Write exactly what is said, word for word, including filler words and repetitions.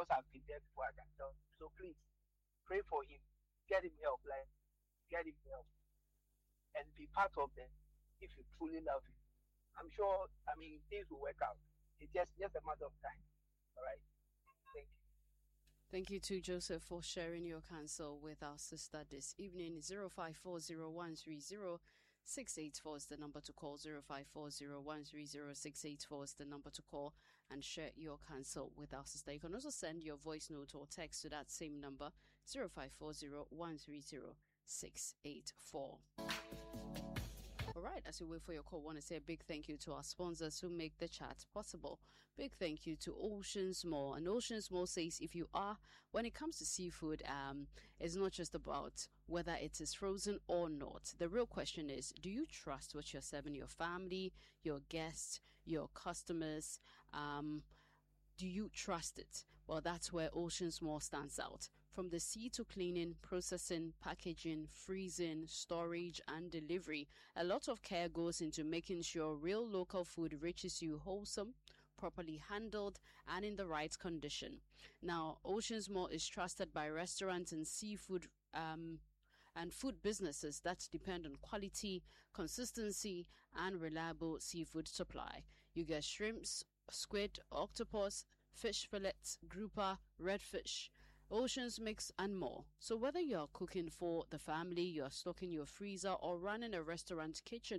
because I've been there before, I can tell you. So please pray for him, get him help, like get him help, and be part of them if you truly love him. I'm sure. I mean, things will work out. It's just just a matter of time. All right. Thank you. Thank you to Joseph for sharing your counsel with our sister this evening. zero five four zero one three zero six eight four is the number to call. zero five four zero one three zero six eight four is the number to call and share your counsel with our sister. You can also send your voice note or text to that same number, zero five four zero one three zero six eight four. All right, as you wait for your call, I want to say a big thank you to our sponsors who make the chat possible. Big thank you to Oceans Mall. And Oceans Mall says if you are, when it comes to seafood, um, it's not just about whether it is frozen or not. The real question is, do you trust what you're serving your family, your guests, your customers? Um, do you trust it? Well, that's where Oceans Mall stands out. From the sea to cleaning, processing, packaging, freezing, storage, and delivery, a lot of care goes into making sure real local food reaches you wholesome, properly handled, and in the right condition. Now, Oceans Mall is trusted by restaurants and seafood um, and food businesses that depend on quality, consistency, and reliable seafood supply. You get shrimps, squid, octopus, fish fillets, grouper, redfish, Oceans Mix, and more. So whether you're cooking for the family, you're stocking your freezer, or running a restaurant kitchen,